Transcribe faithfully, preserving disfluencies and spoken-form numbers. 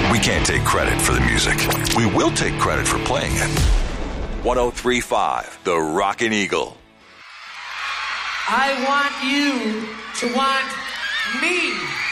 We can't take credit for the music. We will take credit for playing it. one oh three point five, The Rockin' Eagle. I want you to want me.